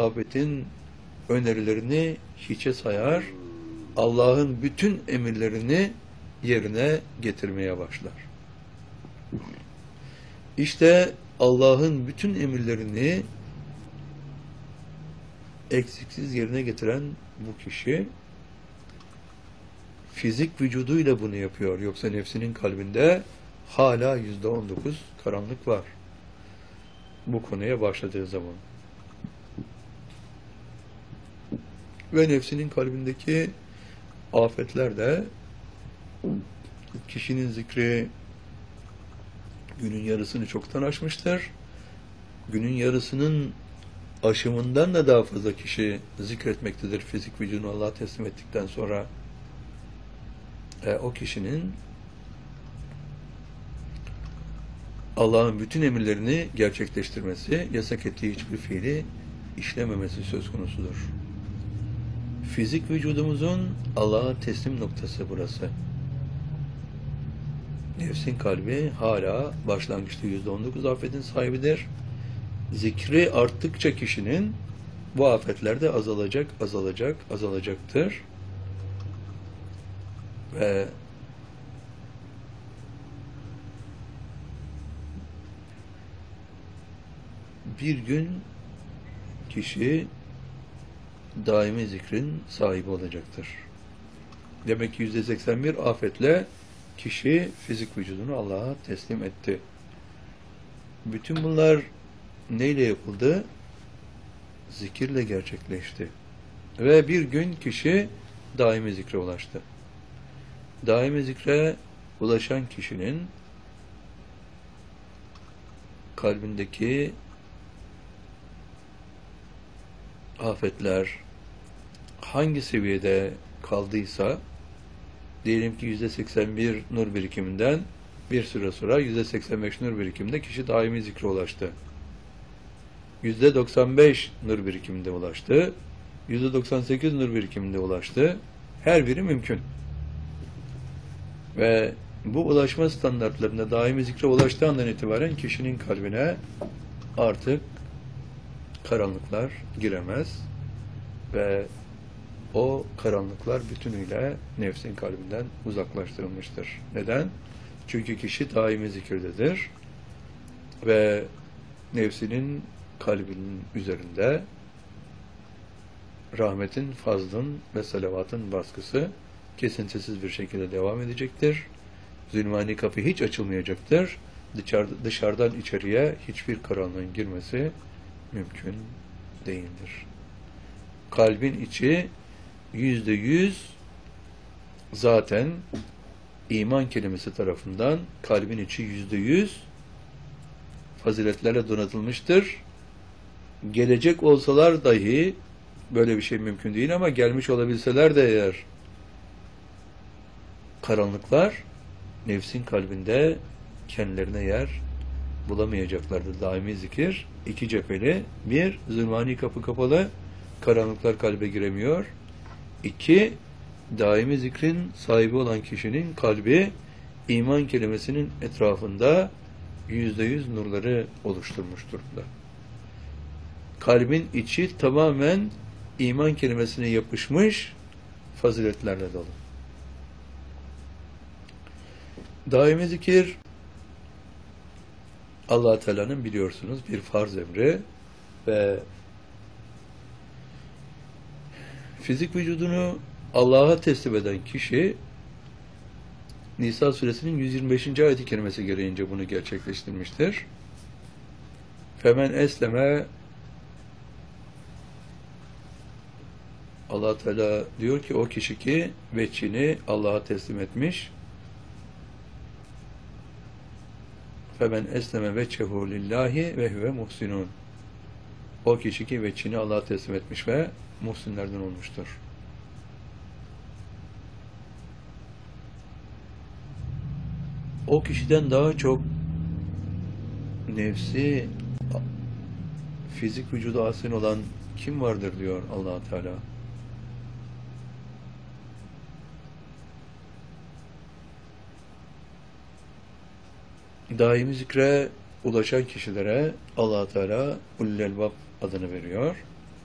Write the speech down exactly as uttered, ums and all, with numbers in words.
afetin önerilerini hiçe sayar, Allah'ın bütün emirlerini yerine getirmeye başlar. İşte Allah'ın bütün emirlerini eksiksiz yerine getiren bu kişi fizik vücuduyla bunu yapıyor. Yoksa nefsinin kalbinde hala yüzde on dokuz karanlık var. Bu konuya başladığı zaman. Ve nefsinin kalbindeki afetler de kişinin zikri günün yarısını çoktan aşmıştır. Günün yarısının aşımından da daha fazla kişi zikretmektedir fizik vücudunu Allah'a teslim ettikten sonra. E, o kişinin Allah'ın bütün emirlerini gerçekleştirmesi, yasak ettiği hiçbir fiili işlememesi söz konusudur. Fizik vücudumuzun Allah'a teslim noktası burası. Nefsin kalbi hala başlangıçta yüzde on dokuz afetin sahibidir. Zikri arttıkça kişinin bu afetler de azalacak, azalacak, azalacaktır. Ve bir gün kişi daimi zikrin sahibi olacaktır. Demek ki yüzde seksen bir afetle kişi fizik vücudunu Allah'a teslim etti. Bütün bunlar neyle yapıldı? Zikirle gerçekleşti. Ve bir gün kişi daimi zikre ulaştı. Daimi zikre ulaşan kişinin kalbindeki afetler hangi seviyede kaldıysa, diyelim ki yüzde seksen bir nur birikiminden bir süre sonra yüzde seksen beş nur birikiminde kişi daimi zikre ulaştı. yüzde doksan beş nur birikiminde ulaştı. yüzde doksan sekiz nur birikiminde ulaştı. Her biri mümkün. Ve bu ulaşma standartlarında daimi zikre ulaştığı andan itibaren kişinin kalbine artık karanlıklar giremez ve o karanlıklar bütünüyle nefsin kalbinden uzaklaştırılmıştır. Neden? Çünkü kişi daimi zikirdedir ve nefsinin kalbinin üzerinde rahmetin, fazlın ve salavatın baskısı kesintisiz bir şekilde devam edecektir. Zulmani kapı hiç açılmayacaktır. Dışarı, dışarıdan içeriye hiçbir karanlığın girmesi mümkün değildir. Kalbin içi yüzde yüz zaten iman kelimesi tarafından kalbin içi yüzde yüz faziletlerle donatılmıştır. Gelecek olsalar dahi böyle bir şey mümkün değil ama gelmiş olabilseler de eğer karanlıklar nefsin kalbinde kendilerine yer bulamayacaklardır. Daimi zikir iki cepheli. Bir, zulmani kapı kapalı, karanlıklar kalbe giremiyor. İki, daimi zikrin sahibi olan kişinin kalbi iman kelimesinin etrafında yüzde yüz nurları oluşturmuş durumda. Kalbin içi tamamen iman kelimesine yapışmış faziletlerle dolu. Daimi zikir Allah Teala'nın biliyorsunuz bir farz emri ve fizik vücudunu Allah'a teslim eden kişi Nisa suresinin yüz yirmi beşinci ayet-i kerimesi gereğince bunu gerçekleştirmiştir. Femen esleme Allah Teala diyor ki o kişi ki veçhini Allah'a teslim etmiş. Femen esleme veçhehu lillahi ve huve muhsinun. O kişi ki veçhini Allah'a teslim etmiş ve muhsinlerden olmuştur. O kişiden daha çok nefsi fizik vücudu asin olan kim vardır diyor Allah Teala. Daimi zikre ulaşan kişilere Allah Teala Ulul Elbab adını veriyor.